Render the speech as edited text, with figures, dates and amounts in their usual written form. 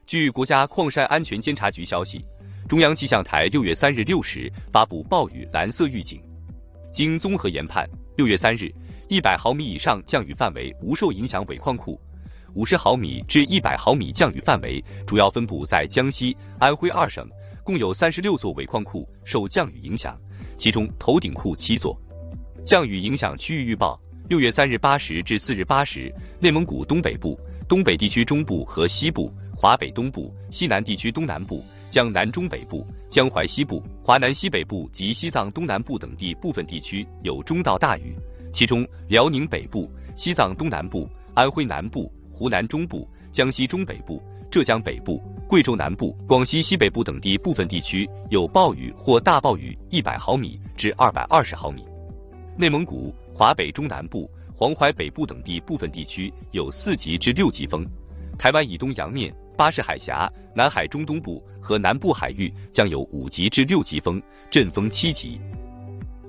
据国家矿山安全监察局消息，中央气象台6月3日6时发布暴雨蓝色预警。经综合研判，6月3日，100毫米以上降雨范围无受影响尾矿库，50毫米至100毫米降雨范围主要分布在江西、安徽2省，共有36座尾矿库受降雨影响，其中头顶库7座。降雨影响区域预报：6月3日8时至4日8时，内蒙古东北部、东北地区中部和西部、华北东部、西南地区东南部、江南中北部、江淮西部、华南西北部及西藏东南部等地部分地区有中到大雨，其中辽宁北部、西藏东南部、安徽南部、湖南中部、江西中北部、浙江北部、贵州南部、广西西北部等地部分地区有暴雨或大暴雨100毫米至220毫米。内蒙古、华北中南部、黄淮北部等地部分地区有4级至6级风。台湾以东洋面、巴士海峡、南海中东部和南部海域将有5级至6级风，阵风7级。